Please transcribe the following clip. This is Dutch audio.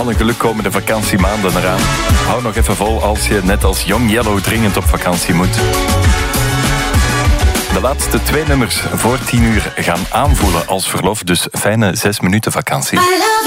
een geluk komen de vakantiemaanden eraan. Hou nog even vol als je net als Young Yellow dringend op vakantie moet. De laatste 2 nummers voor 10 uur gaan aanvoelen als verlof. Dus fijne 6 minuten vakantie.